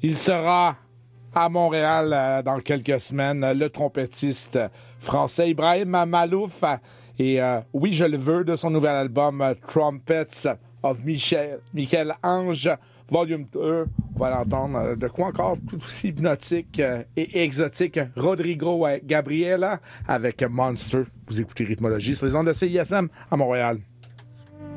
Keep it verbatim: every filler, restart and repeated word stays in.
Il sera à Montréal euh, dans quelques semaines, le trompettiste français Ibrahim Malouf. Et euh, oui, je le veux, de son nouvel album euh, Trumpets of Michel, Michel Ange, Volume deux. On va l'entendre. Euh, de quoi encore tout aussi hypnotique euh, et exotique, Rodrigo euh, Gabriela avec Monster. Vous écoutez Rythmologie sur les ondes de C I S M à Montréal.